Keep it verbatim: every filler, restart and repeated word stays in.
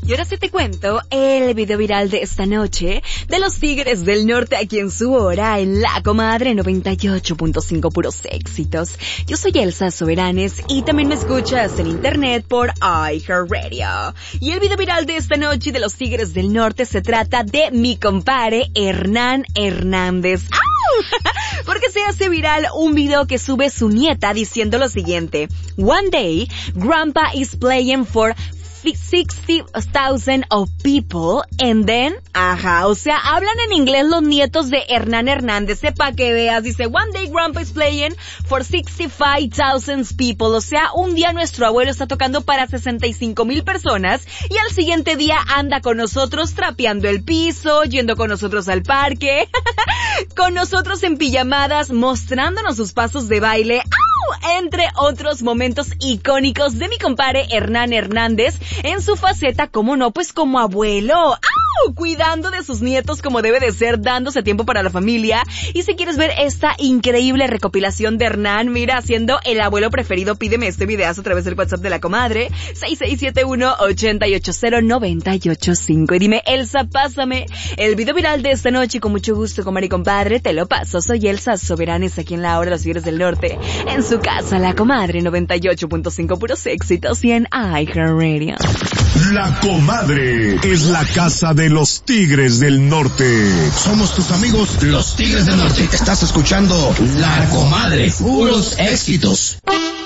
Y ahora sí te cuento el video viral de esta noche de los Tigres del Norte aquí en su hora en La Comadre noventa y ocho punto cinco puros éxitos. Yo soy Elsa Soberanes y también me escuchas en internet por iHeartRadio. Y el video viral de esta noche de los Tigres del Norte se trata de mi compadre Hernán Hernández. ¡Au! Porque se hace viral un video que sube su nieta diciendo lo siguiente: One day, Grandpa is playing for sixty thousand of people and then, ajá, o sea, hablan en inglés los nietos de Hernán Hernández, sepa que veas, dice, one day grandpa is playing for sixty-five thousand people, o sea, un día nuestro abuelo está tocando para sesenta y cinco mil personas y al siguiente día anda con nosotros trapeando el piso, yendo con nosotros al parque, con nosotros en pijamadas, mostrándonos sus pasos de baile, ¡au! Entre otros momentos icónicos de mi compadre Hernán Hernández en su faceta, como no, pues como abuelo, ¡au! Cuidando de sus nietos como debe de ser, dándose tiempo para la familia. Y si quieres ver esta increíble recopilación de Hernán, mira, siendo el abuelo preferido, pídeme este videazo a través del WhatsApp de La Comadre, seis seis siete uno, ocho ocho cero, nueve ocho cinco. Y dime, Elsa, pásame el video viral de esta noche y con mucho gusto, comadre y compadre, te lo paso. Soy Elsa Soberanes, aquí en la hora de los Tigres del Norte, en su casa, La Comadre noventa y ocho punto cinco puros éxitos y en iHeartRadio. La Comadre es la casa de los Tigres del Norte. Somos tus amigos, los Tigres del Norte. Estás escuchando La Comadre, puros éxitos.